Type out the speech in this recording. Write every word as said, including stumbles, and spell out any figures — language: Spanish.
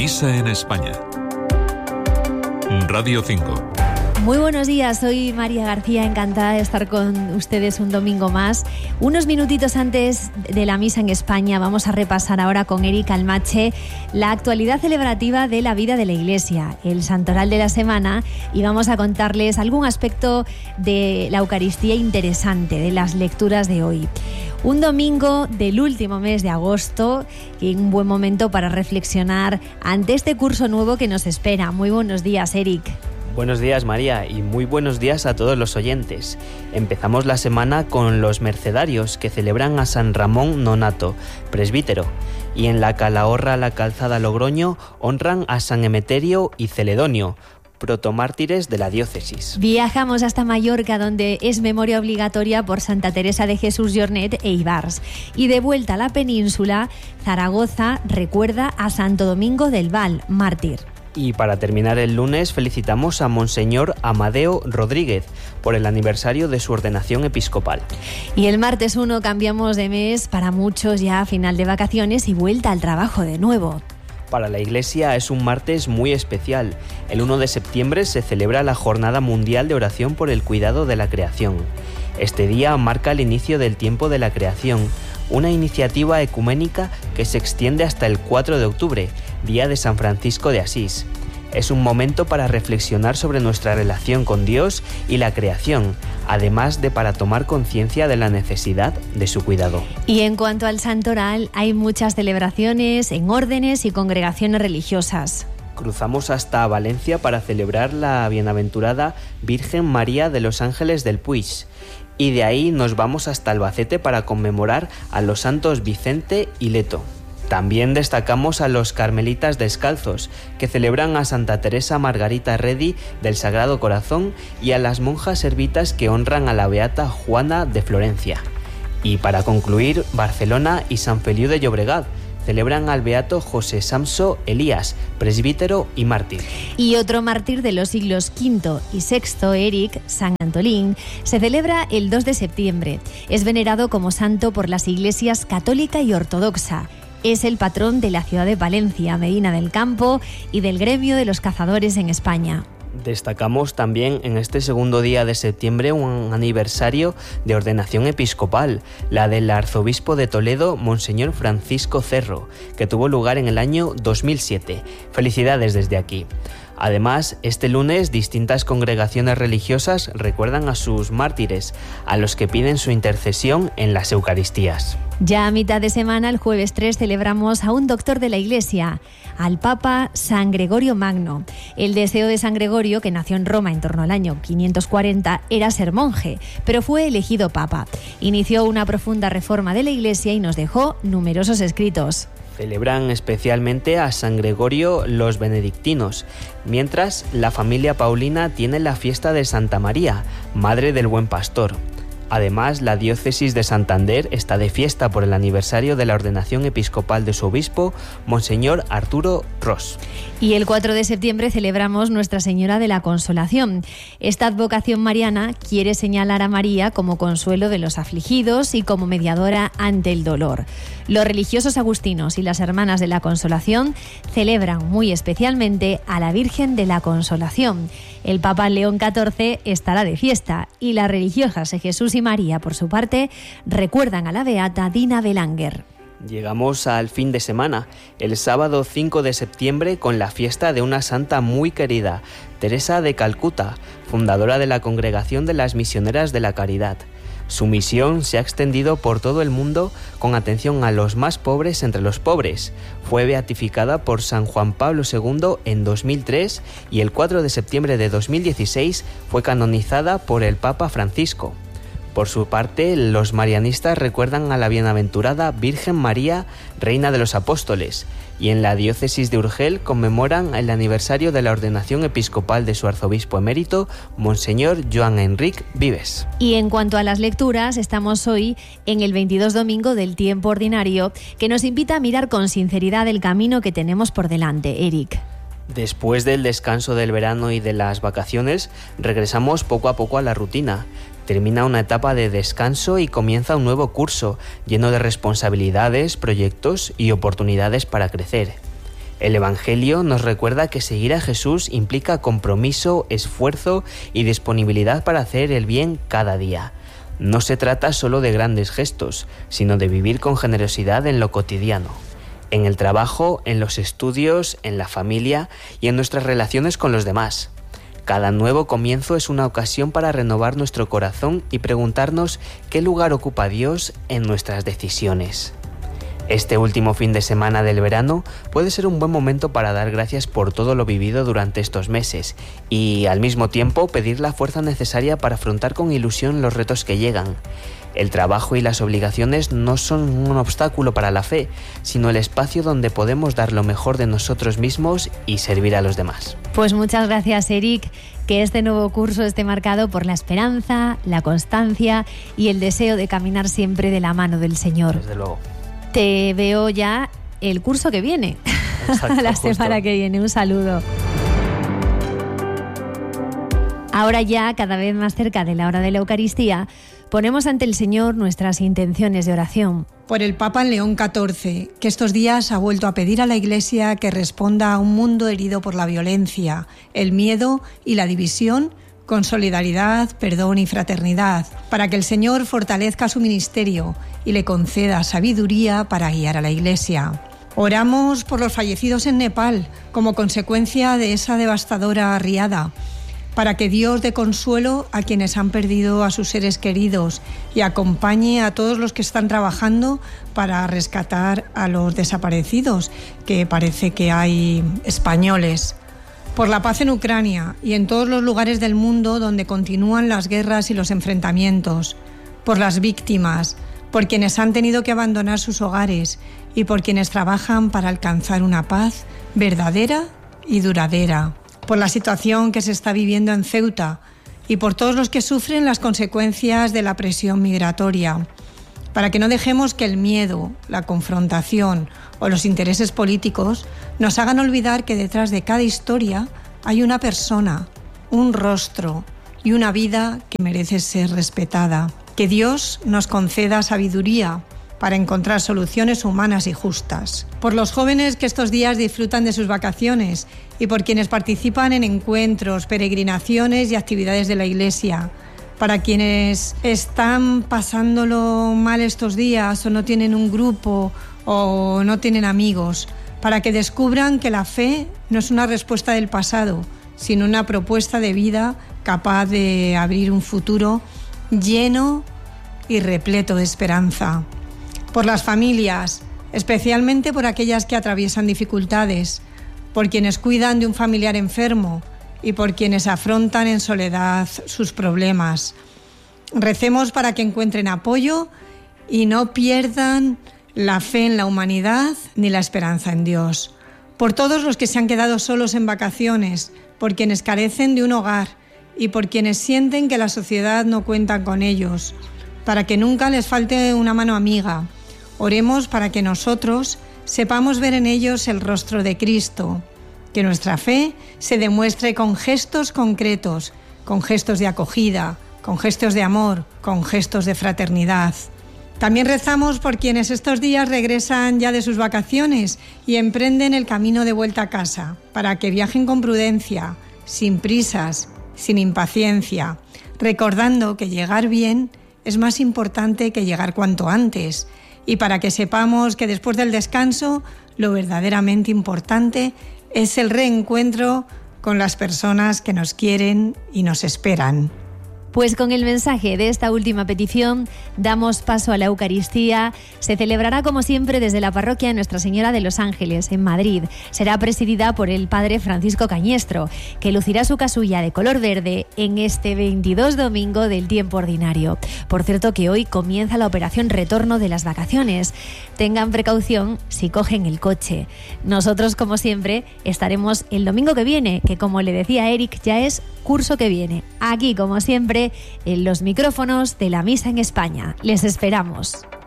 Misa en España. Radio cinco. Muy buenos días, soy María García, encantada de estar con ustedes un domingo más. Unos minutitos antes de la misa en España vamos a repasar ahora con Eric Almache la actualidad celebrativa de la vida de la Iglesia, el santoral de la semana, y vamos a contarles algún aspecto de la Eucaristía interesante de las lecturas de hoy. Un domingo del último mes de agosto y un buen momento para reflexionar ante este curso nuevo que nos espera. Muy buenos días, Eric. Buenos días, María, y muy buenos días a todos los oyentes. Empezamos la semana con los mercedarios que celebran a San Ramón Nonato, presbítero, y en la Calahorra La Calzada Logroño honran a San Emeterio y Celedonio, protomártires de la diócesis. Viajamos hasta Mallorca, donde es memoria obligatoria por Santa Teresa de Jesús Jornet e Ibars. Y de vuelta a la península, Zaragoza recuerda a Santo Domingo del Val, mártir. Y para terminar el lunes felicitamos a Monseñor Amadeo Rodríguez por el aniversario de su ordenación episcopal. Y el martes uno cambiamos de mes, para muchos ya final de vacaciones y vuelta al trabajo de nuevo. Para la Iglesia es un martes muy especial. El uno de septiembre se celebra la Jornada Mundial de Oración por el Cuidado de la Creación. Este día marca el inicio del tiempo de la creación, una iniciativa ecuménica que se extiende hasta el cuatro de octubre, día de San Francisco de Asís. Es un momento para reflexionar sobre nuestra relación con Dios y la creación, además de para tomar conciencia de la necesidad de su cuidado. Y en cuanto al santoral, hay muchas celebraciones en órdenes y congregaciones religiosas. Cruzamos hasta Valencia para celebrar la bienaventurada Virgen María de los Ángeles del Puig. Y de ahí nos vamos hasta Albacete para conmemorar a los santos Vicente y Leto. También destacamos a los carmelitas descalzos, que celebran a Santa Teresa Margarita Redi del Sagrado Corazón, y a las monjas servitas que honran a la beata Juana de Florencia. Y para concluir, Barcelona y San Feliu de Llobregat celebran al beato José Samso Elías, presbítero y mártir. Y otro mártir de los siglos quinto y sexto, Eric, San Antolín, se celebra el dos de septiembre. Es venerado como santo por las iglesias católica y ortodoxa. Es el patrón de la ciudad de Palencia, Medina del Campo y del gremio de los cazadores en España. Destacamos también en este segundo día de septiembre un aniversario de ordenación episcopal, la del arzobispo de Toledo, Monseñor Francisco Cerro, que tuvo lugar en el año dos mil siete. Felicidades desde aquí. Además, este lunes distintas congregaciones religiosas recuerdan a sus mártires, a los que piden su intercesión en las Eucaristías. Ya a mitad de semana, el jueves tres, celebramos a un doctor de la Iglesia, al Papa San Gregorio Magno. El deseo de San Gregorio, que nació en Roma en torno al año quinientos cuarenta, era ser monje, pero fue elegido Papa. Inició una profunda reforma de la Iglesia y nos dejó numerosos escritos. Celebran especialmente a San Gregorio los benedictinos, mientras la familia Paulina tiene la fiesta de Santa María, Madre del Buen Pastor. Además, la diócesis de Santander está de fiesta por el aniversario de la ordenación episcopal de su obispo, Monseñor Arturo Ros. Y el cuatro de septiembre celebramos Nuestra Señora de la Consolación. Esta advocación mariana quiere señalar a María como consuelo de los afligidos y como mediadora ante el dolor. Los religiosos agustinos y las hermanas de la Consolación celebran muy especialmente a la Virgen de la Consolación. El Papa León catorce estará de fiesta y las religiosas de Jesús y María, por su parte, recuerdan a la beata Dina Belanger. Llegamos al fin de semana, el sábado cinco de septiembre, con la fiesta de una santa muy querida, Teresa de Calcuta, fundadora de la Congregación de las Misioneras de la Caridad. Su misión se ha extendido por todo el mundo con atención a los más pobres entre los pobres. Fue beatificada por San Juan Pablo segundo en dos mil tres y el cuatro de septiembre de dos mil dieciséis fue canonizada por el Papa Francisco. Por su parte, los marianistas recuerdan a la bienaventurada Virgen María, Reina de los Apóstoles, y en la diócesis de Urgel conmemoran el aniversario de la ordenación episcopal de su arzobispo emérito, Monseñor Joan Enric Vives. Y en cuanto a las lecturas, estamos hoy en el veintidós domingo del tiempo ordinario, que nos invita a mirar con sinceridad el camino que tenemos por delante, Eric. Después del descanso del verano y de las vacaciones, regresamos poco a poco a la rutina. Termina una etapa de descanso y comienza un nuevo curso, lleno de responsabilidades, proyectos y oportunidades para crecer. El Evangelio nos recuerda que seguir a Jesús implica compromiso, esfuerzo y disponibilidad para hacer el bien cada día. No se trata solo de grandes gestos, sino de vivir con generosidad en lo cotidiano, en el trabajo, en los estudios, en la familia y en nuestras relaciones con los demás. Cada nuevo comienzo es una ocasión para renovar nuestro corazón y preguntarnos qué lugar ocupa Dios en nuestras decisiones. Este último fin de semana del verano puede ser un buen momento para dar gracias por todo lo vivido durante estos meses y, al mismo tiempo, pedir la fuerza necesaria para afrontar con ilusión los retos que llegan. El trabajo y las obligaciones no son un obstáculo para la fe, sino el espacio donde podemos dar lo mejor de nosotros mismos y servir a los demás. Pues muchas gracias, Eric. Que este nuevo curso esté marcado por la esperanza, la constancia y el deseo de caminar siempre de la mano del Señor. Desde luego. Te veo ya el curso que viene. Exacto, la justo. semana que viene. Un saludo. Ahora ya, cada vez más cerca de la hora de la Eucaristía, ponemos ante el Señor nuestras intenciones de oración. Por el Papa León catorce, que estos días ha vuelto a pedir a la Iglesia que responda a un mundo herido por la violencia, el miedo y la división, con solidaridad, perdón y fraternidad, para que el Señor fortalezca su ministerio y le conceda sabiduría para guiar a la Iglesia. Oramos por los fallecidos en Nepal como consecuencia de esa devastadora riada, para que Dios dé consuelo a quienes han perdido a sus seres queridos y acompañe a todos los que están trabajando para rescatar a los desaparecidos, que parece que hay españoles. Por la paz en Ucrania y en todos los lugares del mundo donde continúan las guerras y los enfrentamientos. Por las víctimas, por quienes han tenido que abandonar sus hogares y por quienes trabajan para alcanzar una paz verdadera y duradera. Por la situación que se está viviendo en Ceuta y por todos los que sufren las consecuencias de la presión migratoria, para que no dejemos que el miedo, la confrontación o los intereses políticos nos hagan olvidar que detrás de cada historia hay una persona, un rostro y una vida que merece ser respetada. Que Dios nos conceda sabiduría para encontrar soluciones humanas y justas. Por los jóvenes que estos días disfrutan de sus vacaciones y por quienes participan en encuentros, peregrinaciones y actividades de la Iglesia. Para quienes están pasándolo mal estos días o no tienen un grupo o no tienen amigos. Para que descubran que la fe no es una respuesta del pasado, sino una propuesta de vida capaz de abrir un futuro lleno y repleto de esperanza. Por las familias, especialmente por aquellas que atraviesan dificultades, por quienes cuidan de un familiar enfermo y por quienes afrontan en soledad sus problemas. Recemos para que encuentren apoyo y no pierdan la fe en la humanidad ni la esperanza en Dios. Por todos los que se han quedado solos en vacaciones, por quienes carecen de un hogar y por quienes sienten que la sociedad no cuenta con ellos, para que nunca les falte una mano amiga. Oremos para que nosotros sepamos ver en ellos el rostro de Cristo, que nuestra fe se demuestre con gestos concretos, con gestos de acogida, con gestos de amor, con gestos de fraternidad. También rezamos por quienes estos días regresan ya de sus vacaciones y emprenden el camino de vuelta a casa, para que viajen con prudencia, sin prisas, sin impaciencia, recordando que llegar bien es más importante que llegar cuanto antes, y para que sepamos que después del descanso lo verdaderamente importante es el reencuentro con las personas que nos quieren y nos esperan. Pues con el mensaje de esta última petición damos paso a la Eucaristía. Se celebrará como siempre desde la parroquia de Nuestra Señora de los Ángeles, en Madrid. Será presidida por el padre Francisco Cañestro, que lucirá su casulla de color verde en este veintidós domingo del tiempo ordinario. Por cierto que hoy comienza la operación retorno de las vacaciones. Tengan precaución si cogen el coche. Nosotros, como siempre, estaremos el domingo que viene, que como le decía Eric, ya es curso que viene. Aquí, como siempre, en los micrófonos de la Misa en España. Les esperamos.